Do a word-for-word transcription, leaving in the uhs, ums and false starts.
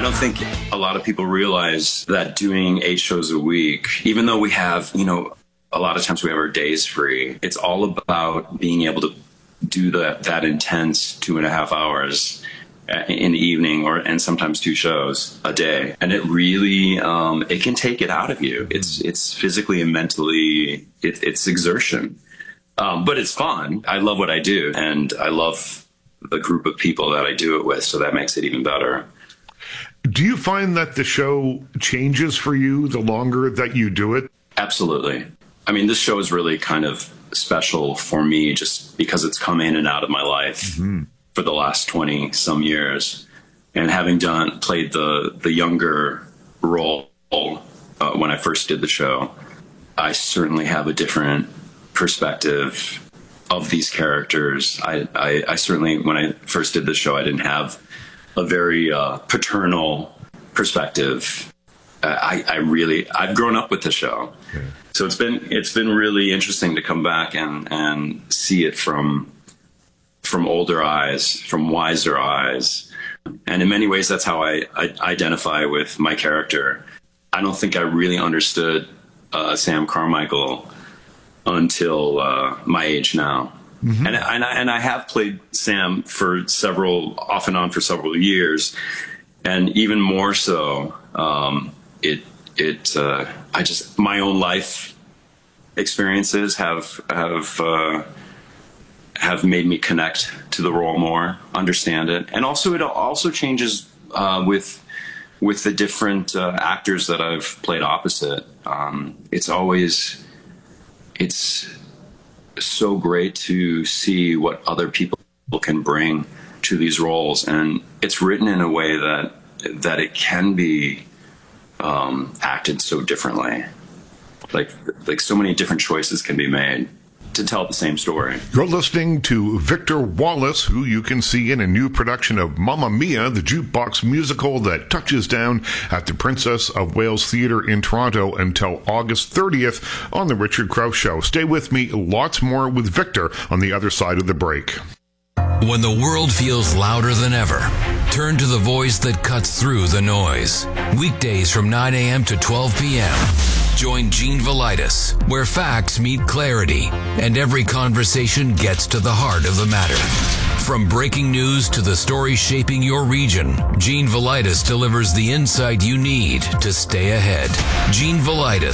don't think a lot of people realize that doing eight shows a week, even though we have, you know, a lot of times we have our days free, it's all about being able to do that, that intense two and a half hours in the evening, or and sometimes two shows a day, and it really um, it can take it out of you. It's it's physically and mentally it, it's exertion, um, but it's fun. I love what I do, and I love the group of people that I do it with, so that makes it even better. Do you find that the show changes for you the longer that you do it? Absolutely. I mean, this show is really kind of special for me just because it's come in and out of my life. Mm-hmm. For the last twenty some years, and having done played the the younger role uh, when I first did the show, I certainly have a different perspective of these characters. I, I, I certainly, when I first did the show, I didn't have a very uh, paternal perspective. Uh, I, I really, I've grown up with the show, yeah. So it's been it's been really interesting to come back and and see it from. from older eyes, from wiser eyes. And in many ways, that's how I, I identify with my character. I don't think I really understood uh, Sam Carmichael until uh, my age now. Mm-hmm. And, and, I, and I have played Sam for several, off and on for several years. And even more so, um, it, it, uh, I just, my own life experiences have, have, uh, have made me connect to the role more, understand it. And also it also changes uh, with with the different uh, actors that I've played opposite. Um, it's always, it's so great to see what other people can bring to these roles. And it's written in a way that, that it can be um, acted so differently. Like, like so many different choices can be made to tell the same story. You're listening to Victor Wallace, who you can see in a new production of Mamma Mia, the jukebox musical that touches down at the Princess of Wales Theatre in Toronto until August thirtieth on The Richard Crouse Show. Stay with me, lots more with Victor on the other side of the break. When the world feels louder than ever, turn to the voice that cuts through the noise. Weekdays from nine a.m. to twelve p.m. Join Gene Velitis, where facts meet clarity and every conversation gets to the heart of the matter. From breaking news to the stories shaping your region, Gene Velitis delivers the insight you need to stay ahead. Gene Velitis.